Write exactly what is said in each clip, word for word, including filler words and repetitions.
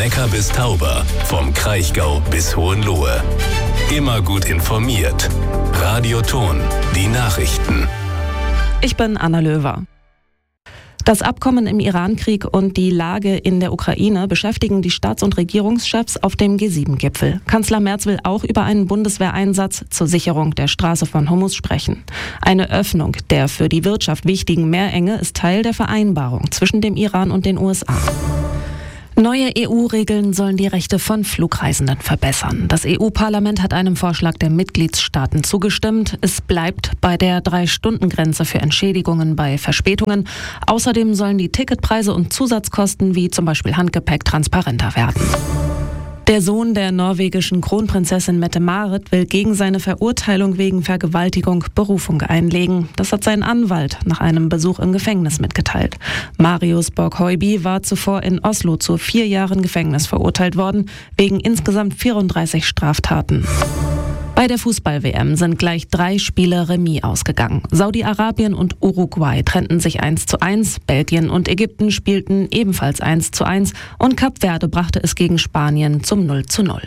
Neckar bis Tauber, vom Kraichgau bis Hohenlohe. Immer gut informiert. Radioton, die Nachrichten. Ich bin Anna Löwer. Das Abkommen im Iran-Krieg und die Lage in der Ukraine beschäftigen die Staats- und Regierungschefs auf dem G sieben Gipfel. Kanzler Merz will auch über einen Bundeswehreinsatz zur Sicherung der Straße von Hormuz sprechen. Eine Öffnung der für die Wirtschaft wichtigen Meerenge ist Teil der Vereinbarung zwischen dem Iran und den U S A. Neue E U-Regeln sollen die Rechte von Flugreisenden verbessern. Das E U-Parlament hat einem Vorschlag der Mitgliedstaaten zugestimmt. Es bleibt bei der Drei-Stunden-Grenze für Entschädigungen bei Verspätungen. Außerdem sollen die Ticketpreise und Zusatzkosten wie zum Beispiel Handgepäck transparenter werden. Der Sohn der norwegischen Kronprinzessin Mette-Marit will gegen seine Verurteilung wegen Vergewaltigung Berufung einlegen. Das hat sein Anwalt nach einem Besuch im Gefängnis mitgeteilt. Marius Borg-Høiby war zuvor in Oslo zu vier Jahren Gefängnis verurteilt worden, wegen insgesamt vierunddreißig Straftaten. Bei der Fußball-W M sind gleich drei Spiele Remis ausgegangen. Saudi-Arabien und Uruguay trennten sich eins zu eins, Belgien und Ägypten spielten ebenfalls eins zu eins und Kap Verde brachte es gegen Spanien zum null zu null.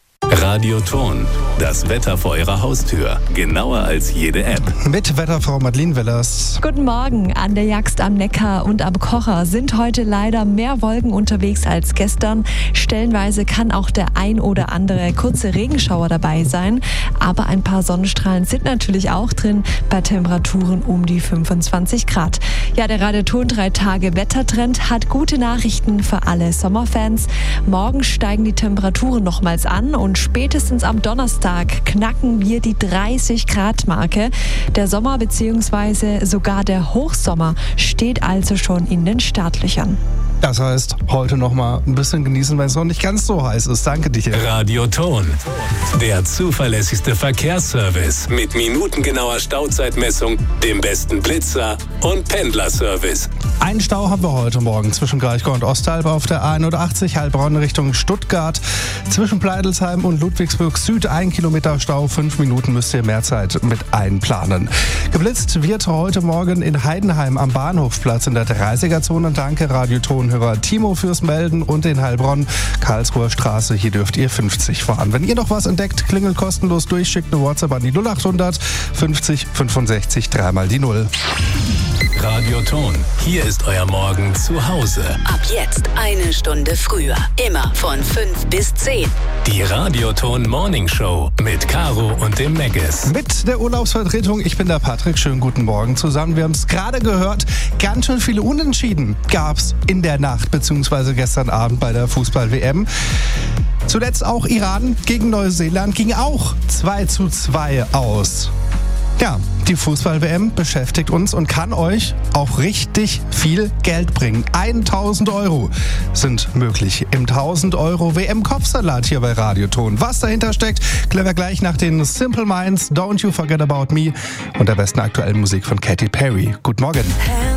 Radioton, das Wetter vor Ihrer Haustür. Genauer als jede App. Mit Wetterfrau Madeleine Wellers. Guten Morgen. An der Jagst am Neckar und am Kocher sind heute leider mehr Wolken unterwegs als gestern. Stellenweise kann auch der ein oder andere kurze Regenschauer dabei sein. Aber ein paar Sonnenstrahlen sind natürlich auch drin, bei Temperaturen um die fünfundzwanzig Grad. Ja, der Radioton drei Tage Wettertrend hat gute Nachrichten für alle Sommerfans. Morgen steigen die Temperaturen nochmals an und spätestens am Donnerstag knacken wir die dreißig Grad Marke. Der Sommer bzw. sogar der Hochsommer steht also schon in den Startlöchern. Das heißt, heute noch mal ein bisschen genießen, weil es noch nicht ganz so heiß ist. Danke dir. Radioton, der zuverlässigste Verkehrsservice mit minutengenauer Stauzeitmessung, dem besten Blitzer und Pendlerservice. Einen Stau haben wir heute Morgen zwischen Kraichgau und Osthalb auf der A einundachtzig, Heilbronn Richtung Stuttgart. Zwischen Pleidelsheim und Ludwigsburg Süd ein Kilometer Stau. Fünf Minuten müsst ihr mehr Zeit mit einplanen. Geblitzt wird heute Morgen in Heidenheim am Bahnhofplatz in der dreißiger-Zone. Danke, Radioton. Hörer Timo fürs Melden und in Heilbronn, Karlsruher Straße, hier dürft ihr fünfzig fahren. Wenn ihr noch was entdeckt, klingelt kostenlos durch, schickt eine WhatsApp an die null achthundert fünfzig fünfundsechzig dreimal die Null. Radioton, hier ist euer Morgen zu Hause. Ab jetzt eine Stunde früher, immer von fünf bis zehn. Die Radioton Morning Show mit Caro und dem Megges. Mit der Urlaubsvertretung, ich bin der Patrick, schönen guten Morgen zusammen. Wir haben es gerade gehört, ganz schön viele Unentschieden gab es in der Nacht bzw. gestern Abend bei der Fußball-W M. Zuletzt auch Iran gegen Neuseeland ging auch zwei zu zwei aus. Ja, die Fußball-W M beschäftigt uns und kann euch auch richtig viel Geld bringen. tausend Euro sind möglich im tausend Euro W M-Kopfsalat hier bei Radioton. Was dahinter steckt, klären wir gleich nach den Simple Minds, Don't You Forget About Me und der besten aktuellen Musik von Katy Perry. Guten Morgen.